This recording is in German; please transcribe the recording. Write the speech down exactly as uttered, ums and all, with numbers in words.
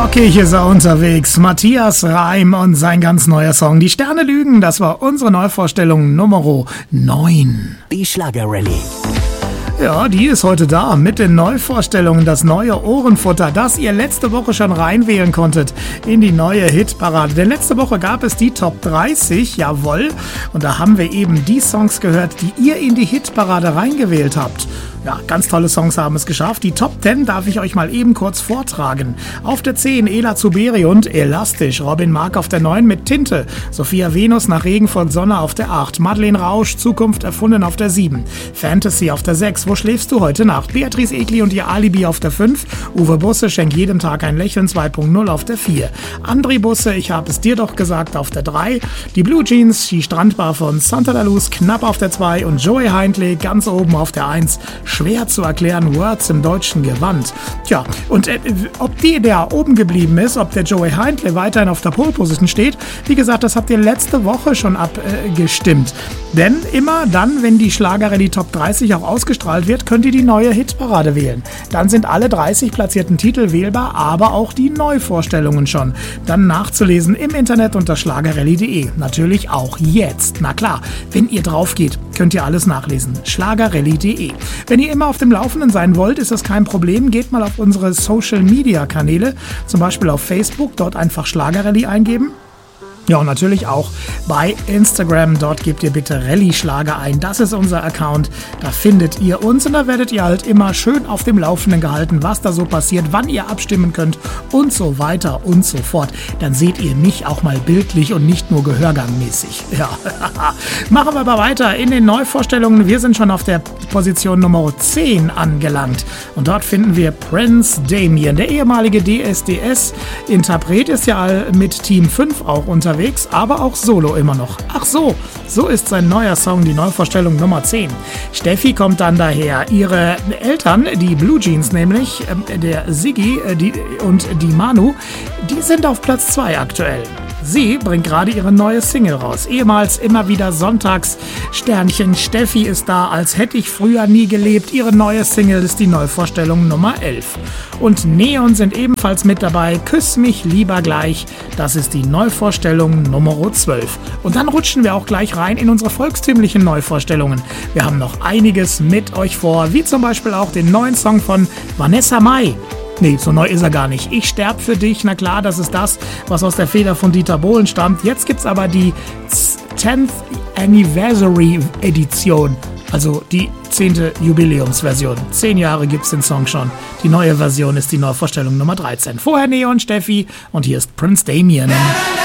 Rockig ist er unterwegs. Matthias Reim und sein ganz neuer Song Die Sterne lügen. Das war unsere Neuvorstellung Nummer neun. Die Schlagerrallye. Ja, die ist heute da mit den Neuvorstellungen, das neue Ohrenfutter, das ihr letzte Woche schon reinwählen konntet in die neue Hitparade. Denn letzte Woche gab es die Top dreißig, jawohl. Und da haben wir eben die Songs gehört, die ihr in die Hitparade reingewählt habt. Ja, ganz tolle Songs haben es geschafft. Die Top zehn darf ich euch mal eben kurz vortragen. Auf der zehn Ela Zuberi und Elastisch. Robin Mark auf der neun mit Tinte. Sophia Venus nach Regen folgt Sonne auf der acht. Madeleine Rausch, Zukunft erfunden auf der sieben. Fantasy auf der sechs. Wo schläfst du heute Nacht? Beatrice Egli und ihr Alibi auf der fünf. Uwe Busse, Schenk jedem Tag ein Lächeln zwei Punkt null auf der vier. André Busse, ich hab es dir doch gesagt auf der drei. Die Blue Jeans, die Strandbar von Santa La Luz knapp auf der zwei. Und Joey Heintle ganz oben auf der eins. Schwer zu erklären, Words im deutschen Gewand. Tja, und äh, ob die, der oben geblieben ist, ob der Joey Heintle weiterhin auf der Pole Position steht, wie gesagt, das habt ihr letzte Woche schon abgestimmt. Äh, Denn immer dann, wenn die Schlagerrallye Top dreißig auch ausgestrahlt wird, könnt ihr die neue Hitparade wählen. Dann sind alle dreißig platzierten Titel wählbar, aber auch die Neuvorstellungen schon. Dann nachzulesen im Internet unter schlagerrallye punkt de. Natürlich auch jetzt. Na klar, wenn ihr drauf geht, könnt ihr alles nachlesen. schlagerrallye punkt de. Wenn ihr immer auf dem Laufenden sein wollt, ist das kein Problem. Geht mal auf unsere Social-Media-Kanäle, zum Beispiel auf Facebook, dort einfach Schlagerrallye eingeben. Ja, und natürlich auch bei Instagram. Dort gebt ihr bitte Rallye Schlager ein. Das ist unser Account. Da findet ihr uns und da werdet ihr halt immer schön auf dem Laufenden gehalten, was da so passiert, wann ihr abstimmen könnt und so weiter und so fort. Dann seht ihr mich auch mal bildlich und nicht nur gehörgangmäßig. Ja, machen wir aber weiter in den Neuvorstellungen. Wir sind schon auf der Position Nummer zehn angelangt. Und dort finden wir Prince Damien. Der ehemalige D S D S-Interpret ist ja mit Team fünf auch unterwegs. Aber auch solo immer noch. Ach so, so ist sein neuer Song, die Neuvorstellung Nummer zehn. Steffi kommt dann daher. Ihre Eltern, die Blue Jeans nämlich, der Siggi die, und die Manu, die sind auf Platz zwei aktuell. Sie bringt gerade ihre neue Single raus. Ehemals immer wieder Sonntags Sternchen. Steffi ist da, als hätte ich früher nie gelebt. Ihre neue Single ist die Neuvorstellung Nummer elf. Und Neon sind ebenfalls mit dabei. Küss mich lieber gleich. Das ist die Neuvorstellung Nummer zwölf. Und dann rutschen wir auch gleich rein in unsere volkstümlichen Neuvorstellungen. Wir haben noch einiges mit euch vor, wie zum Beispiel auch den neuen Song von Vanessa Mai. Nee, so neu ist er gar nicht. Ich sterb für dich, na klar, das ist das, was aus der Feder von Dieter Bohlen stammt. Jetzt gibt's aber die tenth Anniversary Edition, also die zehnte Jubiläumsversion. Zehn Jahre gibt's den Song schon. Die neue Version ist die Neuvorstellung Nummer dreizehn. Vorher Neon, Steffi und hier ist Prince Damien.